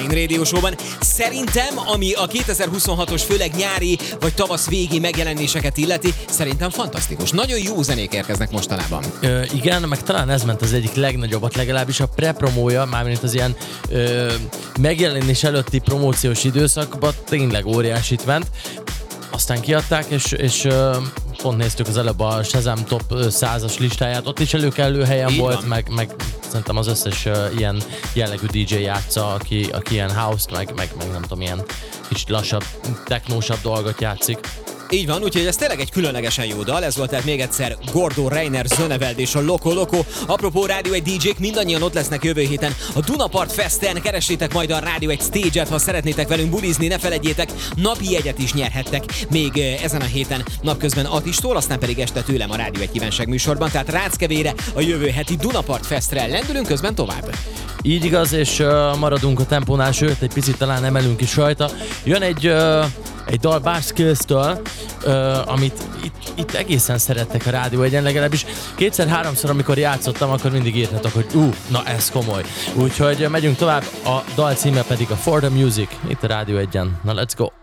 Radio Show-ban. Szerintem, ami a 2026-os, főleg nyári vagy tavasz végi megjelenéseket illeti, szerintem fantasztikus. Nagyon jó zenék érkeznek mostanában. Igen, meg talán ez ment az egyik legnagyobbat, legalábbis a pre-promója, mármint az ilyen megjelenés előtti promóciós időszakban tényleg óriásit ment. Aztán kiadták, és pont néztük az előbb a Shazam Top 100-as listáját, ott is előkelő helyen volt, meg szerintem az összes ilyen jellegű DJ játsza, aki ilyen house-t, meg nem tudom, ilyen kicsit lassabb, technósabb dolgot játszik. Így van, úgyhogy ez tényleg egy különlegesen jó dal, ez volt tehát még egyszer Gordon Reiner, Zöneveld és a Loco Loco. Apropó Rádió 1 DJ-k, mindannyian ott lesznek jövő héten a Dunapart Festen, keressétek majd a Rádió 1 Stage-et, ha szeretnétek velünk bulizni, ne felejtjétek, napi jegyet is nyerhettek még ezen a héten napközben Attistól, aztán pedig este tőlem a Rádió 1 kívánság műsorban, tehát Ráckevére a jövő heti Dunapart Festre lendülünk közben tovább. Így igaz, és maradunk a tempónál, sőt, egy picit talán emelünk is rajta. Jön egy dal Bars Skills-től, amit itt egészen szerettek a Rádió 1-en, legalábbis kétszer-háromszor, amikor játszottam, akkor mindig írtatok, hogy na ez komoly. Úgyhogy megyünk tovább, a dal címe pedig a For the Music, itt a Rádió 1-en. Na let's go!